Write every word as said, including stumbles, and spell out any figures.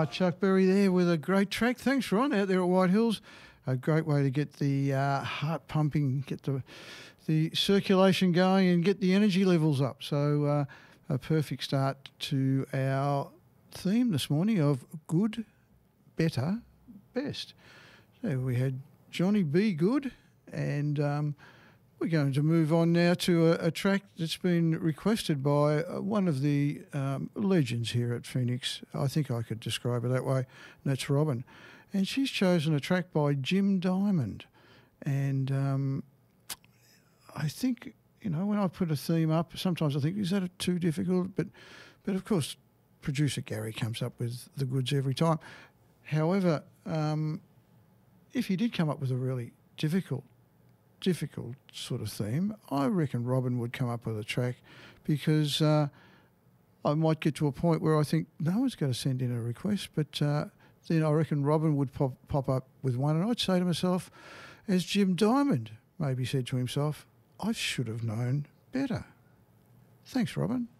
Chuck Berry there with a great track. Thanks, Ron, out there at White Hills. A great way to get the uh, heart pumping, get the the circulation going and get the energy levels up. So uh, a perfect start to our theme this morning of good, better, best. So we had Johnny B. Good, and um, we're going to move on now to a, a track that's been requested by uh, one of the um, legends here at Phoenix. I think I could describe her that way, and that's Robin. And she's chosen a track by Jim Diamond. And um, I think, you know, when I put a theme up, sometimes I think, is that too difficult? But, but of course, producer Gary comes up with the goods every time. However, um, if he did come up with a really difficult difficult sort of theme, I reckon Robin would come up with a track, because uh, I might get to a point where I think no one's going to send in a request, but uh, then I reckon Robin would pop, pop up with one, and I'd say to myself, as Jim Diamond maybe said to himself, I should have known better. Thanks, Robin.